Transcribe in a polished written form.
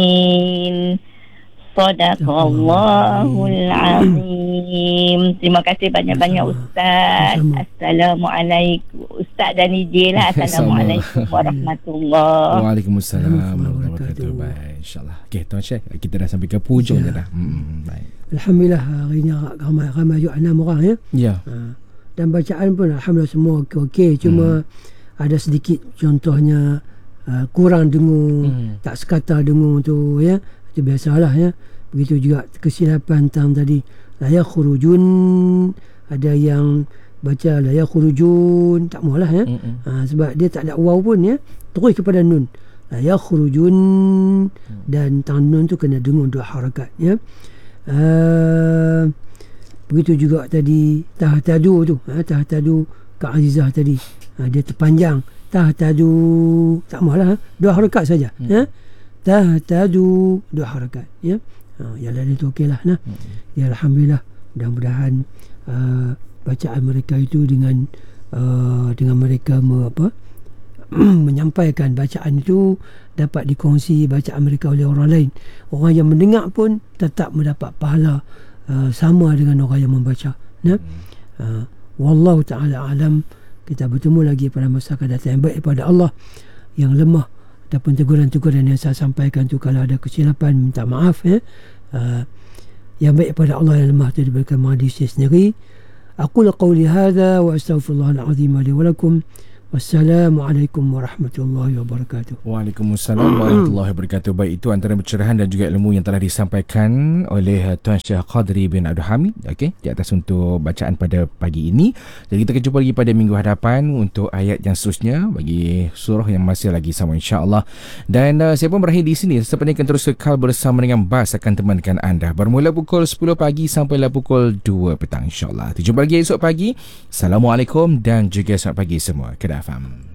Sadaqallahul azim. Terima kasih banyak-banyak Ustaz. Assalamualaikum Ustaz dan DJ lah. Assalamualaikum warahmatullahi. Waalaikumsalam warahmatullahi wabarakatuh. Baik, insyaAllah. Okey, Tuan Syekh, kita dah sampai ke hujung dah. Baik. Alhamdulillah, hari ni ramai juga 6 orang ya. Ya. Dan bacaan pun alhamdulillah semua okey. Cuma ada sedikit contohnya kurang dengung, tak sekata dengung tu ya. Itu biasalah ya. Begitu juga kesilapan tentang tadi la yakhrujun, ada yang baca la yakhrujun, tak maulah ya. Sebab dia tak ada waw pun ya, terus kepada nun la yakhrujun, dan tang nun tu kena dengung 2 harakat ya. Begitu juga tadi tahtadu tu, tahtadu Kak Azizah tadi, dia terpanjang tahtadu, tak maulah 2 harakat saja ya. Tahtadu 2 harakat ya. Yang lain itu okeylah nah. Ya alhamdulillah, mudah-mudahan bacaan mereka itu dengan mereka menyampaikan bacaan itu dapat dikongsi bacaan mereka oleh orang lain. Orang yang mendengar pun tetap mendapat pahala sama dengan orang yang membaca nah. Wallahu taala alam. Kita bertemu lagi pada masa akan datang. Yang baik daripada Allah, yang lemah ataupun teguran-teguran yang saya sampaikan tu kalau ada kesilapan minta maaf ya. Yang baik pada Allah, yang lemah tu diberikan manusia sendiri. Aqulu qawli hadha wa astaghfirullahal azim li wa lakum. Wassalamualaikum warahmatullahi wabarakatuh. Waalaikumsalam warahmatullahi wabarakatuh. Baik, itu antara pencerahan dan juga ilmu yang telah disampaikan oleh Tuan Syekh Qadri bin Abdul Hamid, okey, di atas untuk bacaan pada pagi ini. Jadi kita akan jumpa lagi pada minggu hadapan untuk ayat yang seterusnya bagi surah yang masih lagi sama, insya-Allah. Dan saya pun berakhir di sini. Seperti akan terus kekal bersama dengan Bas akan temankan anda bermula pukul 10 pagi sampailah pukul 2 petang, insya-Allah. Kita jumpa lagi esok pagi. Assalamualaikum dan juga selamat pagi semua. Kedah FM.